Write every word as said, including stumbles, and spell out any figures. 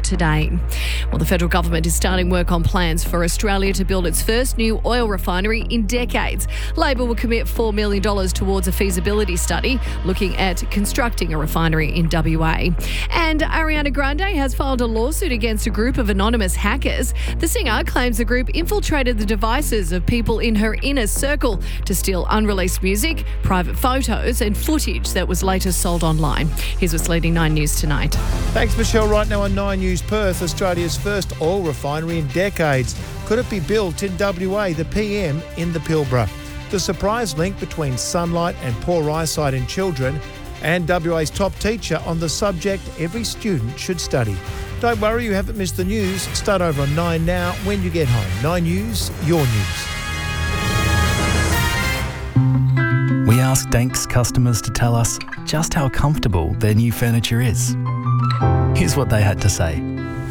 today. Well, the federal government is starting work on plans for Australia to build its first new oil refinery in decades. Labor will commit four million dollars towards a feasibility study looking at constructing a refinery in W A. And Ariana Grande has filed a lawsuit against a group of anonymous hackers. The singer claims the group infiltrated the devices of people in her inner circle to steal unreleased music, private photos and footage that was later sold online. Here's what's leading Nine News tonight. Thanks, Michelle. Right now on Nine News, Perth, Australia's first oil refinery in decades. Could it be built in W A? The P M in the Pilbara. The surprise link between sunlight and poor eyesight in children, and W A's top teacher on the subject every student should study. Don't worry, you haven't missed the news. Start over on Nine now when you get home. Nine News, your news. We asked Danks customers to tell us just how comfortable their new furniture is. Here's what they had to say.